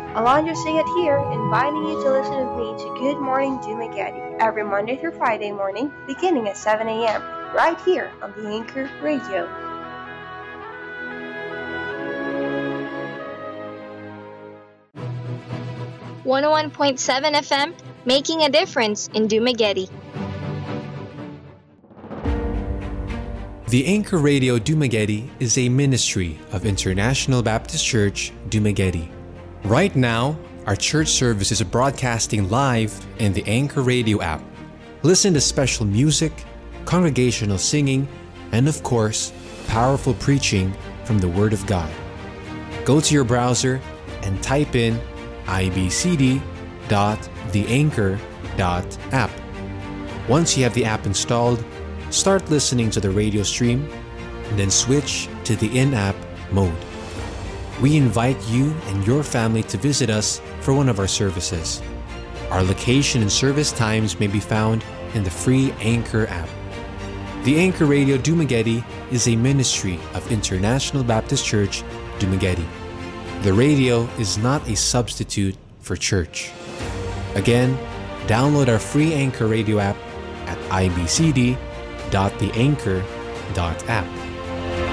Alonzo Singat here, inviting you to listen with me to Good Morning Dumaguete every Monday through Friday morning, beginning at 7 a.m., right here on the Anchor Radio. .7 FM, making a difference in Dumaguete. The Anchor Radio Dumaguete is a ministry of International Baptist Church, Dumaguete. Right now, our church service is broadcasting live in the Anchor Radio app. Listen to special music, congregational singing, and of course, powerful preaching from the Word of God. Go to your browser and type in ibcd.theanchor.app. Once you have the app installed, start listening to the radio stream and then switch to the in-app mode. We invite you and your family to visit us for one of our services. Our location and service times may be found in the free Anchor app. The Anchor Radio Dumaguete is a ministry of International Baptist Church, Dumaguete. The radio is not a substitute for church. Again, download our free Anchor Radio app at ibcd.theanchor.app.